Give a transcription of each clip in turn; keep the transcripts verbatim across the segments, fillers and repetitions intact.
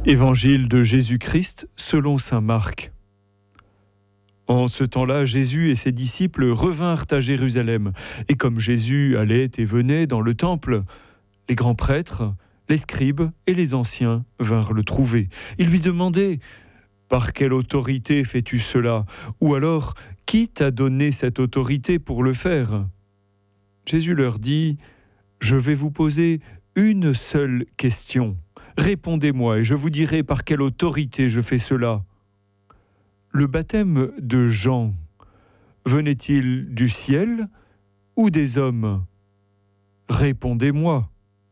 Évangile de Jésus-Christ selon saint Marc. En ce temps-là, Jésus et ses disciples revinrent à Jérusalem. Et comme Jésus allait et venait dans le temple, les grands prêtres, les scribes et les anciens vinrent le trouver. Ils lui demandaient « Par quelle autorité fais-tu cela ?» Ou alors « Qui t'a donné cette autorité pour le faire ?» Jésus leur dit « Je vais vous poser une seule question. Répondez-moi et je vous dirai par quelle autorité je fais cela. Le baptême de Jean venait-il du ciel ou des hommes ? Répondez-moi. »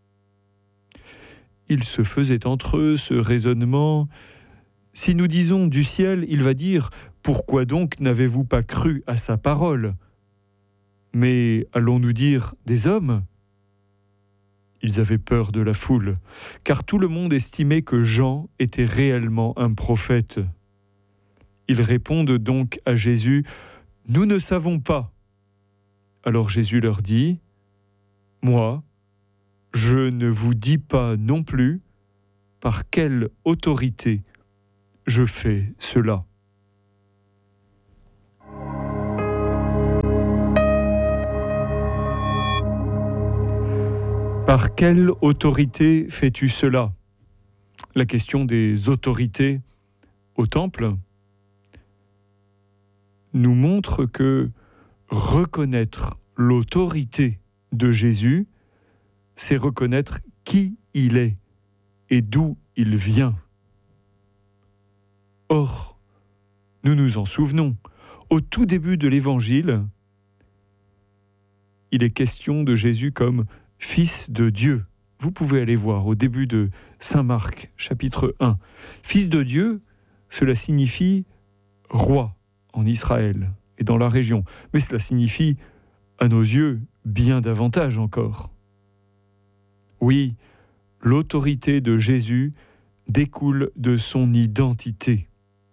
Il se faisait entre eux ce raisonnement. Si nous disons du ciel, il va dire « Pourquoi donc n'avez-vous pas cru à sa parole ?» Mais allons-nous dire des hommes ? Ils avaient peur de la foule, car tout le monde estimait que Jean était réellement un prophète. Ils répondent donc à Jésus « Nous ne savons pas. » Alors Jésus leur dit « Moi, je ne vous dis pas non plus par quelle autorité je fais cela. » Par quelle autorité fais-tu cela ? La question des autorités au temple nous montre que reconnaître l'autorité de Jésus, c'est reconnaître qui il est et d'où il vient. Or, nous nous en souvenons, au tout début de l'Évangile, il est question de Jésus comme Fils de Dieu. Vous pouvez aller voir au début de saint Marc, chapitre un. Fils de Dieu, cela signifie roi en Israël et dans la région. Mais cela signifie, à nos yeux, bien davantage encore. Oui, l'autorité de Jésus découle de son identité.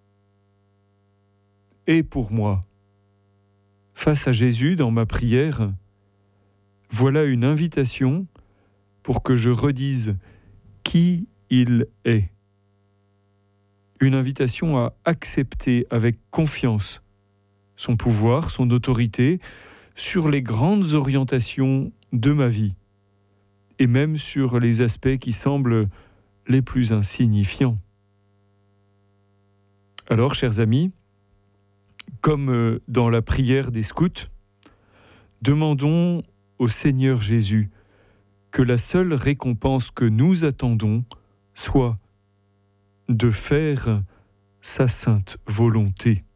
Et pour moi, face à Jésus dans ma prière, voilà une invitation pour que je redise qui il est. Une invitation à accepter avec confiance son pouvoir, son autorité sur les grandes orientations de ma vie et même sur les aspects qui semblent les plus insignifiants. Alors, chers amis, comme dans la prière des scouts, demandons au Seigneur Jésus que la seule récompense que nous attendons soit de faire sa sainte volonté.